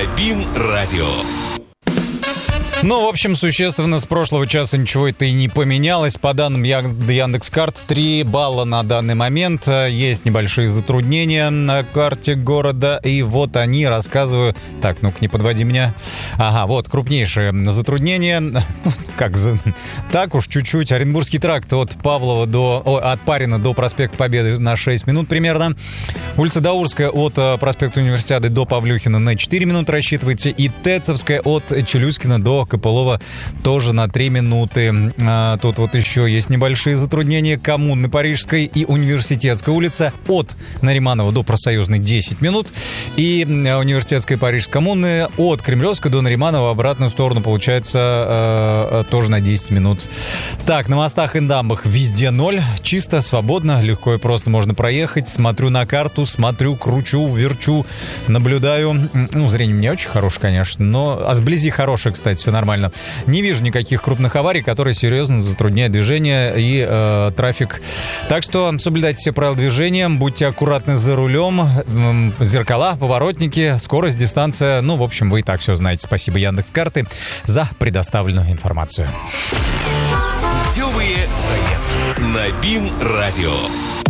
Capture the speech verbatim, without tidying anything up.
на БИМ-радио. Ну, в общем, существенно с прошлого часа ничего это и не поменялось. По данным Яндекс.Карт, три балла на данный момент. Есть небольшие затруднения на карте города. И вот они, рассказываю. Так, ну-ка, не подводи меня. Ага, вот, крупнейшие затруднения. Как за... Так уж, чуть-чуть. Оренбургский тракт от Павлова до... О, от Парина до проспекта Победы на шесть минут примерно. Улица Даурская от проспекта Универсиады до Павлюхина на четыре минуты рассчитывайте. И Тецовская от Челюскина до Копылова тоже на три минуты. А, тут вот еще есть небольшие затруднения. Коммуны Парижской и Университетская улица от Нариманова до Профсоюзной десять минут. И Университетская Парижской коммуны от Кремлевской до Нариманова в обратную сторону получается э, тоже на десять минут. Так, на мостах и дамбах везде ноль. Чисто, свободно, легко и просто можно проехать. Смотрю на карту, смотрю, кручу, верчу, наблюдаю. Ну, зрение не очень хорошее, конечно, но... А сблизи хорошее, кстати, все нормально. Не вижу никаких крупных аварий, которые серьезно затрудняют движение и э, трафик. Так что соблюдайте все правила движения, будьте аккуратны за рулем, э, зеркала, поворотники, скорость, дистанция. Ну, в общем, вы и так все знаете. Спасибо Яндекс.Карты за предоставленную информацию. Путевые заметки на БИМ-радио.